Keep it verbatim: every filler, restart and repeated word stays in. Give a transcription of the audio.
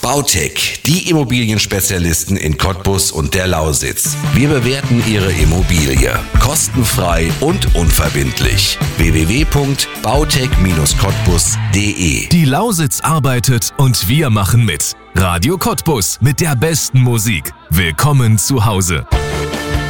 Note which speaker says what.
Speaker 1: Bautec, die Immobilienspezialisten in Cottbus und der Lausitz. Wir bewerten Ihre Immobilie kostenfrei und unverbindlich. w w w punkt bautec Bindestrich cottbus punkt de.
Speaker 2: Die Lausitz arbeitet und wir machen mit. Radio Cottbus mit der besten Musik. Willkommen zu Hause.